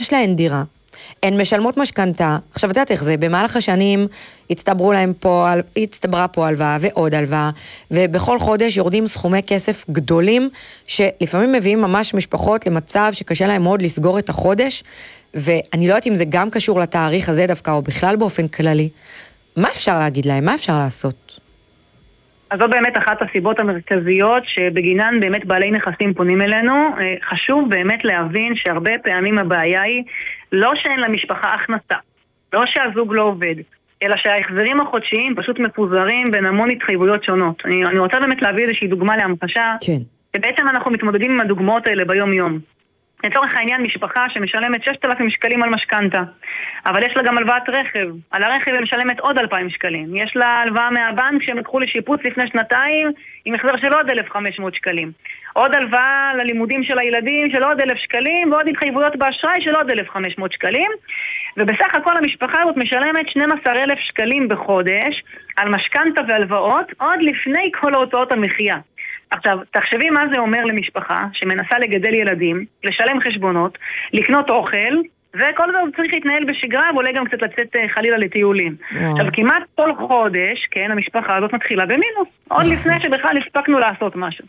יש להן דירה, הן משלמות משכנתה, עכשיו את יודעת איך זה, במהלך השנים הצטברה פה הלוואה ועוד הלוואה, ובכל חודש יורדים סכומי כסף גדולים, שלפעמים מביאים ממש משפחות למצב שקשה להם מאוד לסגור את החודש, ואני לא יודעת אם זה גם קשור לתאריך הזה דווקא, או בכלל באופן כללי. מה אפשר להגיד להם? מה אפשר לעשות? אז זו באמת אחת הסיבות המרכזיות שבגינן באמת בעלי נכסים פונים אלינו. חשוב באמת להבין שהרבה פעמים הבעיה היא לא שאין למשפחה הכנסה, לא שהזוג לא עובד, אלא שההחזרים החודשיים פשוט מפוזרים בין המון התחייבויות שונות. אני רוצה באמת להביא איזושהי דוגמה להמחשה, כן. שבעצם אנחנו מתמודדים עם הדוגמאות האלה ביום יום. לצורך העניין משפחה שמשלמת 6,000 שקלים על משכנתה, אבל יש לה גם הלוואת רכב. על הרכב היא משלמת עוד 2,000 שקלים. יש לה הלוואה מהבנק שהם לקחו לשיפוץ לפני שנתיים עם החזר של עוד 1,500 שקלים. עוד הלוואה ללימודים של הילדים של עוד 1,000 שקלים, ועוד התחייבויות באשראי של עוד 1,500 שקלים. ובסך הכל המשפחה הזאת משלמת 12,000 שקלים בחודש על משכנתה והלוואות, עוד לפני כל ההוצאות המחיה. עכשיו, תחשבי מה זה אומר למשפחה שמנסה לגדל ילדים, לשלם חשבונות, לקנות אוכל, וכל זה צריך להתנהל בשגרה, ואולי גם קצת לצאת חלילה לטיולים. עכשיו, כמעט כל חודש, כן, המשפחה הזאת מתחילה במינוס, עוד לפני שבכלל הספקנו לעשות משהו.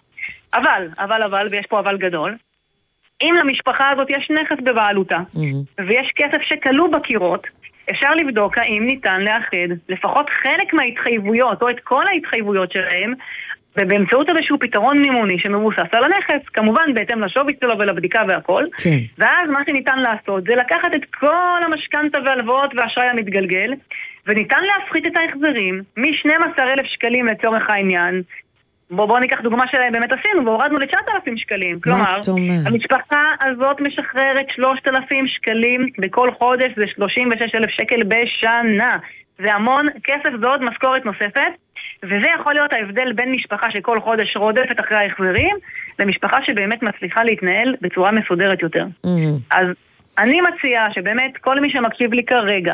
אבל, ויש פה אבל גדול, אם למשפחה הזאת יש נכס בבעלותה, ויש כסף שכלוא בקירות, אפשר לבדוק האם ניתן לאחד לפחות חלק מההתחייבויות, או את כל ההתחייבויות שלהם, ובאמצעות איזשהו פתרון מימוני שמבוסס על הנכס, כמובן בהתאם לשווי שלו ולבדיקה והכל. כן. ואז מה שניתן לעשות זה לקחת את כל המשכנתה והלוואות והאשראי המתגלגל, וניתן להפחית את ההחזרים מ-12,000 שקלים לצורך העניין. בואו ניקח דוגמה שבאמת עשינו, והורדנו ל-9,000 שקלים. כלומר, המשפחה הזאת משחררת 3,000 שקלים בכל חודש, זה 36,000 שקל בשנה. זה המון כסף, זה עוד משכורת נוספת, וזה יכול להיות ההבדל בין משפחה שכל חודש רודפת אחרי ההחזרים, למשפחה שבאמת מצליחה להתנהל בצורה מסודרת יותר. אז אני מציעה שבאמת כל מי שמקשיב לי כרגע,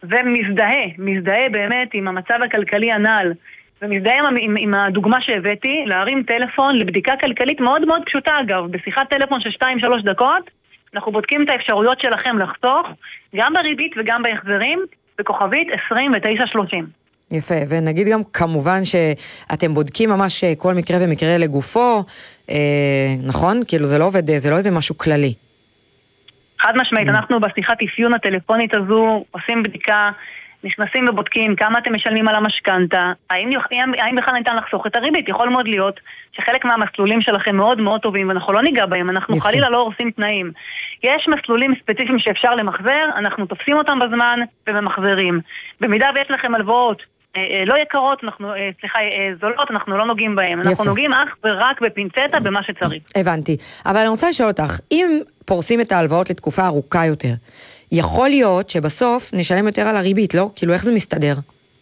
ומזדהה באמת עם המצב הכלכלי הנ"ל, ומזדהה עם הדוגמה שהבאתי, להרים טלפון לבדיקה כלכלית מאוד מאוד פשוטה אגב, בשיחת טלפון של 2-3 דקות, אנחנו בודקים את האפשרויות שלכם לחסוך, גם בריבית וגם בהחזרים, בכוכבית 2930. יפה, ונגיד גם כמובן שאתם בודקים ממש כל מקרה ומקרה לגופו, נכון? כאילו זה לא עובד, זה לא איזה משהו כללי. חד משמעית, אנחנו בשיחת אפיון הטלפונית הזו עושים בדיקה, נכנסים ובודקים כמה אתם משלמים על המשכנתה, האם בכלל ניתן לחסוך את הריבית. יכול מאוד להיות שחלק מהמסלולים שלכם מאוד מאוד טובים, ואנחנו לא ניגע בהם, אנחנו חלילה לא הורסים תנאים. יש מסלולים ספציפיים שאפשר למחזר, אנחנו תופסים אותם בזמן וממחזרים. במידה ויש לכם הלוואות לא יקרות, זולות, אנחנו לא נוגעים בהם. אנחנו נוגעים אך ורק בפינצטה במה שצריך. הבנתי. אבל אני רוצה לשאול אותך, אם פורסים את ההלוואות לתקופה ארוכה יותר, יכול להיות שבסוף נשלם יותר על הריבית, לא? כאילו איך זה מסתדר?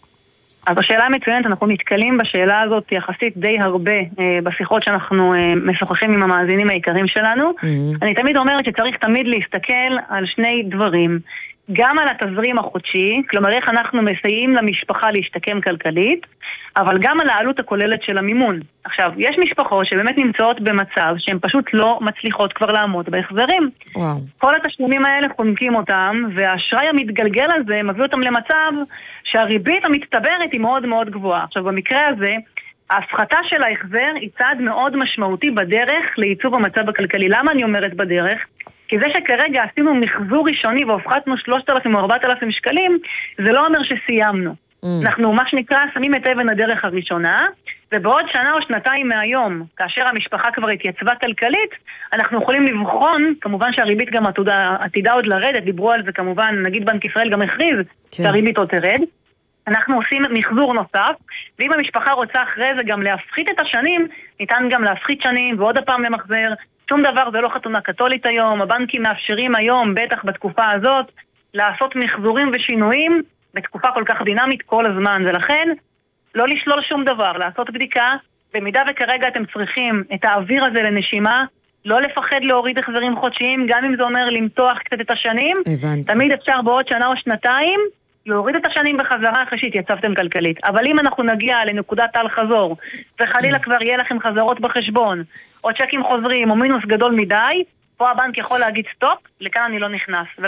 אז השאלה המצוינת, אנחנו נתקלים בשאלה הזאת יחסית די הרבה בשיחות שאנחנו משוחחים עם המאזינים העיקרים שלנו. אני תמיד אומרת שצריך תמיד להסתכל על שני דברים. גם על התזרים החודשי, כלומר איך אנחנו מסייעים למשפחה להשתקם כלכלית, אבל גם על העלות הכוללת של המימון. עכשיו, יש משפחות שבאמת נמצאות במצב שהן פשוט לא מצליחות כבר לעמוד בהחזרים. וואו. כל התשלומים האלה חונקים אותם, והאשראי המתגלגל הזה מביא אותם למצב שהריבית המצטברת היא מאוד מאוד גבוהה. עכשיו, במקרה הזה, ההפחתה של ההחזר היא צעד מאוד משמעותי בדרך לייצוב המצב הכלכלי. למה אני אומרת בדרך? כי זה שכרגע עשינו מחזור ראשוני והופחתנו 3,000 או 4,000 שקלים, זה לא אומר שסיימנו. אנחנו מה שנקרא שמים את אבן הדרך הראשונה, ובעוד שנה או שנתיים מהיום, כאשר המשפחה כבר התייצבה כלכלית, אנחנו יכולים לבחון, כמובן שהריבית גם עתידה עוד לרדת, דיברו על זה כמובן, נגיד בנק ישראל גם הכריז שהריבית עוד תרד, אנחנו עושים מחזור נוסף, ואם המשפחה רוצה אחרי זה גם להפחית את השנים, ניתן גם להפחית שנים ועוד הפעם למחזר. שום דבר זה לא חתונה קתולית היום, הבנקים מאפשרים היום, בטח בתקופה הזאת, לעשות מחזורים ושינויים בתקופה כל כך דינמית כל הזמן, ולכן לא לשלול שום דבר, לעשות בדיקה, במידה וכרגע אתם צריכים את האוויר הזה לנשימה, לא לפחד להוריד החזרים חודשיים, גם אם זה אומר למתוח קצת את השנים, תמיד אפשר בעוד שנה או שנתיים, להוריד את השנים בחזרה אחרי שהתייצבתם כלכלית. אבל אם אנחנו נגיע לנקודת על חזור, וחלילה כבר יהיה לכם חזרות בחשבון, או צ'קים חוזרים, או מינוס גדול מדי, פה הבנק יכול להגיד סטופ, לכאן אני לא נכנס.